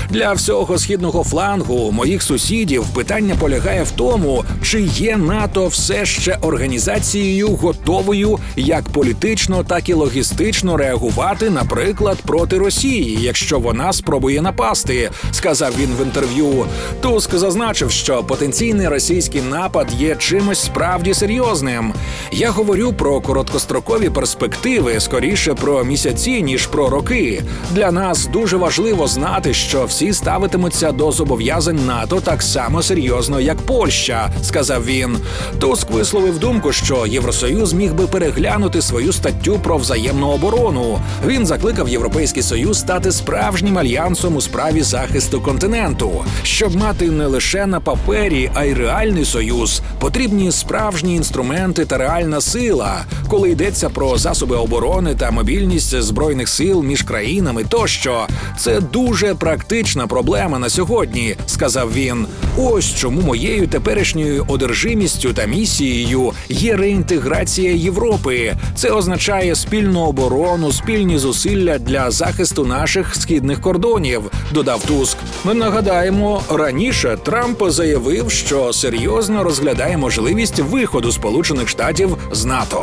Для всього східного флангу моїх сусідів питання полягає в тому, чи є НАТО все ще організацією готовою як політично, так і логістично реагувати, наприклад, проти Росії, якщо вона спробує напасти, сказав він в інтерв'ю. Туск зазначив, що потенційний російський напад є чимось справді серйозним. Я говорю про короткострокові перспективи, скоріше про місяці, ніж про роки. Для нас дуже важливо знати, що всі ставитимуться до зобов'язань НАТО так само серйозно, як Польща, сказав він. Туск висловив думку, що Євросоюз міг би переглянути свою статтю про взаємну оборону. Він закликав Європейський Союз стати справжнім альянсом у справі захисту континенту. Щоб мати не лише на папері, а й реальний союз, потрібні справжні інструменти та реальна сила, коли йдеться про засоби оборони та мобільність збройних сил між країнами тощо. Це дуже практична проблема на сьогодні, сказав він. Ось чому моєю теперішньою одержимістю та місією є реінтеграція Європи. Це означає спільну оборону, спільні зусилля для захисту наших східних кордонів, додав Туск. Ми нагадаємо, раніше Трамп заявив, що серйозно розглядає можливість виходу Сполучених Штатів з НАТО.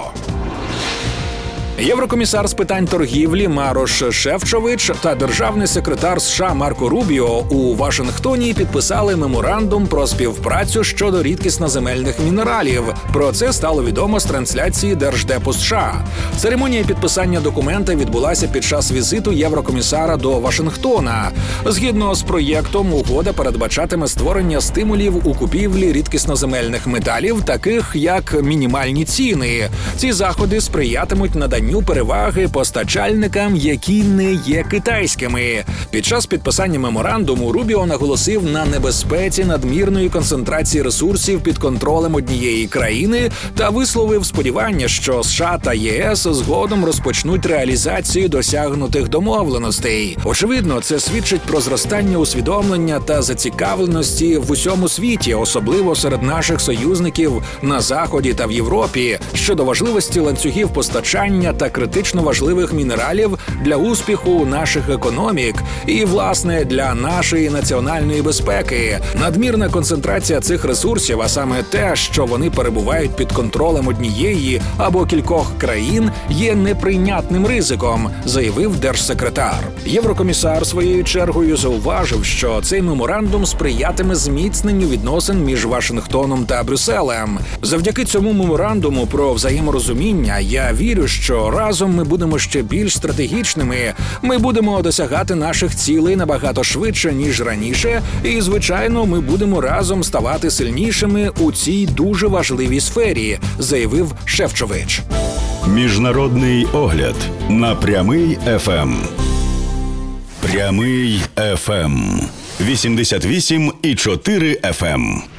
Єврокомісар з питань торгівлі Марош Шефчович та державний секретар США Марко Рубіо у Вашингтоні підписали меморандум про співпрацю щодо рідкісноземельних мінералів. Про це стало відомо з трансляції Держдепу США. Церемонія підписання документа відбулася під час візиту єврокомісара до Вашингтона. Згідно з проєктом, угода передбачатиме створення стимулів у купівлі рідкісноземельних металів, таких як мінімальні ціни. Ці заходи сприятимуть наданню переваги постачальникам, які не є китайськими. Під час підписання меморандуму Рубіо наголосив на небезпеці надмірної концентрації ресурсів під контролем однієї країни та висловив сподівання, що США та ЄС згодом розпочнуть реалізацію досягнутих домовленостей. Очевидно, це свідчить про зростання усвідомлення та зацікавленості в усьому світі, особливо серед наших союзників на Заході та в Європі, щодо важливості ланцюгів постачання та критично важливих мінералів для успіху наших економік і, власне, для нашої національної безпеки. Надмірна концентрація цих ресурсів, а саме те, що вони перебувають під контролем однієї або кількох країн, є неприйнятним ризиком, заявив держсекретар. Єврокомісар своєю чергою зауважив, що цей меморандум сприятиме зміцненню відносин між Вашингтоном та Брюсселем. Завдяки цьому меморандуму про взаєморозуміння я вірю, що разом ми будемо ще більш стратегічними, ми будемо досягати наших цілей набагато швидше, ніж раніше, і, звичайно, ми будемо разом ставати сильнішими у цій дуже важливій сфері, заявив Шефчович. Міжнародний огляд на Прямий ФМ. Прямий ФМ. 88,4 FM.